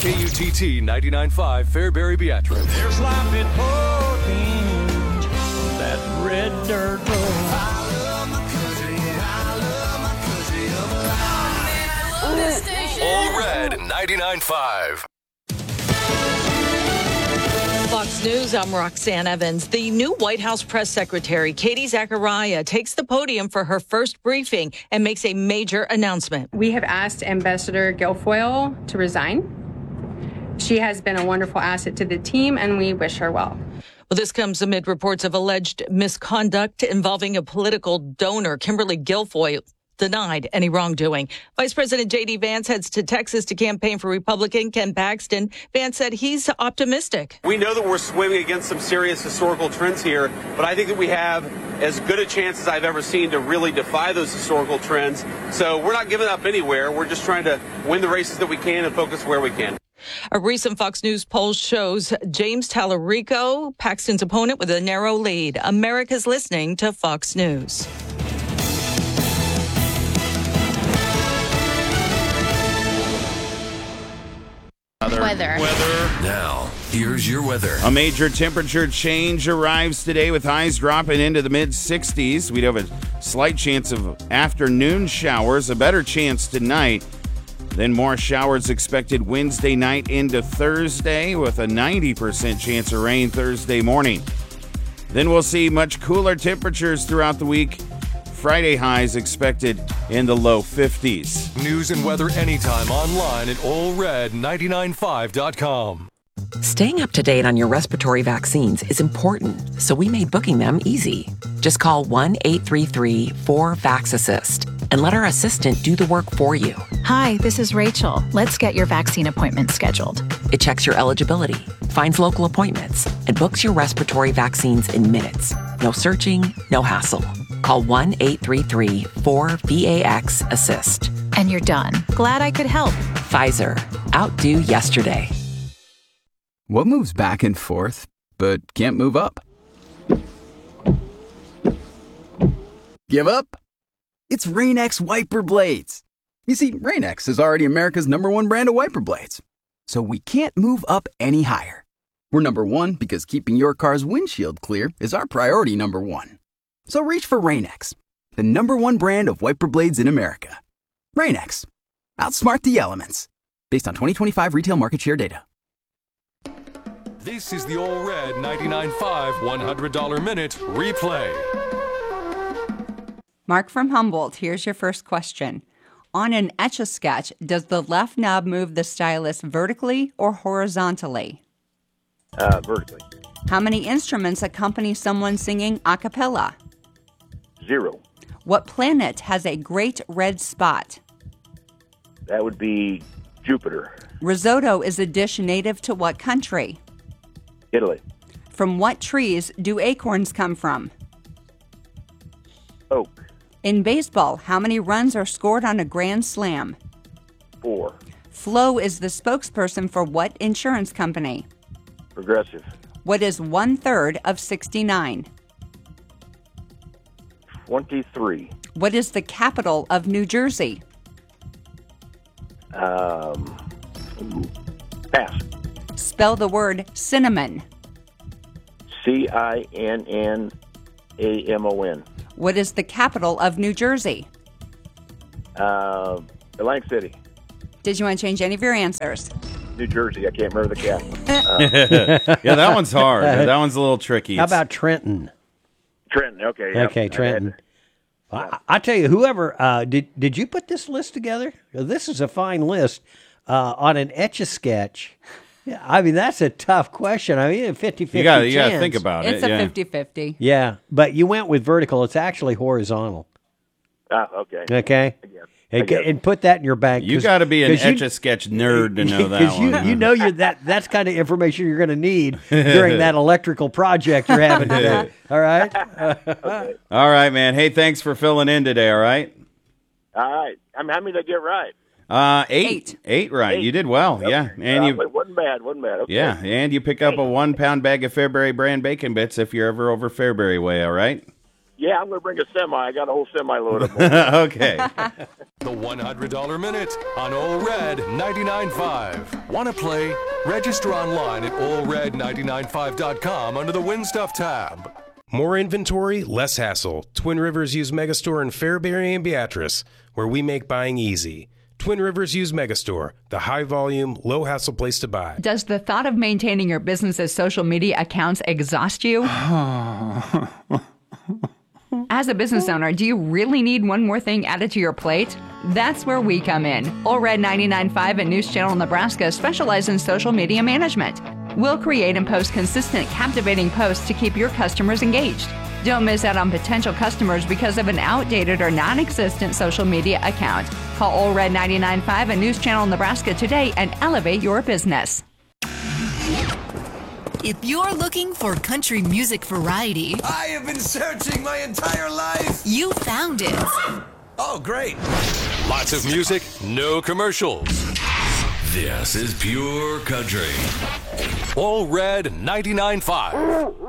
KUTT 99.5 Fairbury Beatrice. There's life in Portage, that red dirt road. I love my country, I love my country. Oh, man, I love this station. All Red 99.5. Fox News, I'm Roxanne Evans. The new White House press secretary, Katie Zachariah, takes the podium for her first briefing and makes a major announcement. We have asked Ambassador Guilfoyle to resign. She has been a wonderful asset to the team, and we wish her well. Well, this comes amid reports of alleged misconduct involving a political donor. Kimberly Guilfoyle denied any wrongdoing. Vice President J.D. Vance heads to Texas to campaign for Republican Ken Paxton. Vance said he's optimistic. We know that we're swimming against some serious historical trends here, but I think that we have as good a chance as I've ever seen to really defy those historical trends. So we're not giving up anywhere. We're just trying to win the races that we can and focus where we can. A recent Fox News poll shows James Tallarico, Paxton's opponent, with a narrow lead. America's listening to Fox News. Weather. Now, here's your weather. A major temperature change arrives today with highs dropping into the mid-60s. We'd have a slight chance of afternoon showers, a better chance tonight. Then more showers expected Wednesday night into Thursday with a 90% chance of rain Thursday morning. Then we'll see much cooler temperatures throughout the week. Friday highs expected in the low 50s. News and weather anytime online at allred995.com. Staying up to date on your respiratory vaccines is important, so we made booking them easy. Just call 1-833-4-VAX-ASSIST and let our assistant do the work for you. Hi, this is Rachel. Let's get your vaccine appointment scheduled. It checks your eligibility, finds local appointments, and books your respiratory vaccines in minutes. No searching, no hassle. Call 1-833-4-VAX-ASSIST. And you're done. Glad I could help. Pfizer. Outdo yesterday. What moves back and forth, but can't move up? Give up? It's Rain-X wiper blades. You see, Rain-X is already America's #1 brand of wiper blades. So we can't move up any higher. We're #1 because keeping your car's windshield clear is our priority #1. So reach for Rain-X, the #1 brand of wiper blades in America. Rain-X. Outsmart the elements. Based on 2025 retail market share data. This is the All Red 99.5 $100 Minute Replay. Mark from Humboldt, here's your first question. On an Etch-a-Sketch, does the left knob move the stylus vertically or horizontally? Vertically. How many instruments accompany someone singing a cappella? 0. What planet has a great red spot? That would be Jupiter. Risotto is a dish native to what country? Italy. From what trees do acorns come from? Oak. In baseball, how many runs are scored on a grand slam? 4. Flo is the spokesperson for what insurance company? Progressive. What is 1/3 of 69? 23. What is the capital of New Jersey? Pass. Spell the word cinnamon. CINNAMON. What is the capital of New Jersey? Atlantic City. Did you want to change any of your answers? New Jersey. I can't remember the capital. Yeah, that one's hard. That one's a little tricky. How about Trenton? Trenton. Okay. Yep. Okay, Trenton. I tell you, whoever, did you put this list together? This is a fine list on an Etch-a-Sketch. Yeah, I mean, that's a tough question. I mean, a 50-50 You got to chance. think about It's it. a 50-50. Yeah, but you went with vertical. It's actually horizontal. Okay. Okay? I guess. And put that in your bank. You got to be an Etch-a-Sketch nerd to know that one. Because you know that's kind of information you're going to need during that electrical project you're having today. All right? Okay. All right, man. Hey, thanks for filling in today, all right? All right. How many did I get right? 8. 8 right. 8. You did well. Okay. Yeah. And you It wasn't bad. Okay. Yeah, and you pick up a 1-pound bag of Fairbury brand bacon bits if you're ever over Fairbury way, all right? Yeah, I'm going to bring a semi. I got a whole semi load of them. Okay. The $100 Minute on Ole Red 99.5. Want to play? Register online at olered995.com under the Win Stuff tab. More inventory, less hassle. Twin Rivers Used Megastore in Fairbury and Beatrice, where we make buying easy. Twin Rivers Used Megastore, the high-volume, low-hassle place to buy. Does the thought of maintaining your business's social media accounts exhaust you? As a business owner, do you really need one more thing added to your plate? That's where we come in. Ole Red 99.5 and News Channel Nebraska specialize in social media management. We'll create and post consistent, captivating posts to keep your customers engaged. Don't miss out on potential customers because of an outdated or non-existent social media account. Call Ole Red 99.5 and News Channel Nebraska today and elevate your business. If you're looking for country music variety, I have been searching my entire life. You found it. Oh, great. Lots of music, no commercials. This is pure country. Ole Red 99.5.